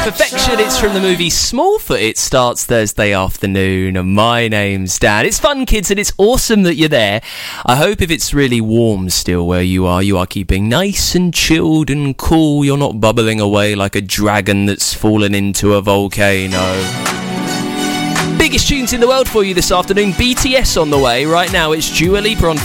Perfection, it's from the movie Smallfoot. It starts Thursday afternoon, and my name's Dan. It's fun, kids, and it's awesome that you're there. I hope if it's really warm still where you are keeping nice and chilled and cool. You're not bubbling away like a dragon that's fallen into a volcano. Biggest tunes in the world for you this afternoon. BTS on the way. Right now it's Dua Lipa on